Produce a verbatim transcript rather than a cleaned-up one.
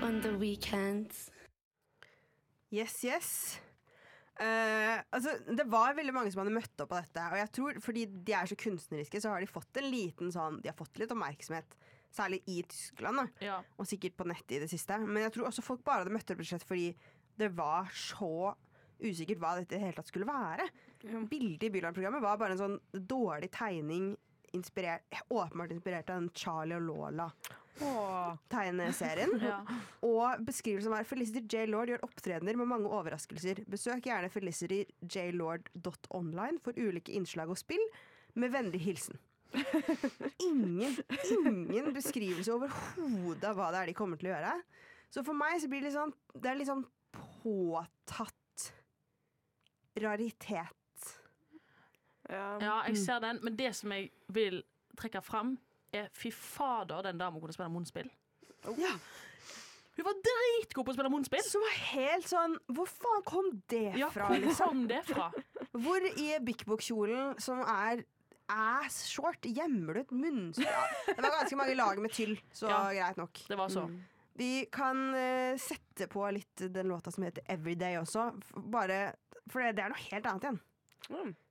on the weekends. Yes, yes. Uh, altså, det var veldig mange som hadde møtt opp på dette, og jeg tror, fordi de er så kunstneriske, så har de fått en liten sånn, de har fått litt oppmerksomhet, særlig i Tyskland, da. Ja. Og sikkert på nettet i det siste. Men jeg tror også folk bare hadde møtt opp fordi det var så usikkert hva dette hele tatt skulle være. Bildet i Byland-programmet var bare en sånn dårlig tegning, inspirert, åpenbart inspirert av en Charlie og Lola. Åh. Tegneserien. Ja. Og beskrivelsen var Felicity J. Lord gjør opptredener med mange overraskelser. Besøk gjerne felicity j lord dot online for ulike innslag og spill. Med vennlig hilsen. Ingen, ingen beskrivelse overhodet av hva det er de kommer til å gjøre. Så for meg så blir det litt sånn, det er litt sånn påtatt raritet. Ja. Ja, jeg ser den, men det som jeg vil trekke frem er fy fader, den damen kunne spille munnspill. Ja. Hun var dritgod på å spille munnspill. Som var helt sånn, hvor faen kom det Ja, fra, hvor liksom? kom det fra? Hvor i Big Book-kjolen, som er ass short, gjemmer du et munnspill? Ja, det var ganske mange lag med tyll, så Ja. greit nok. Det var så. Vi kan eh, sette på litt den låta som heter Everyday også, f- bare, for det, det er noe helt annet igjen. Mm.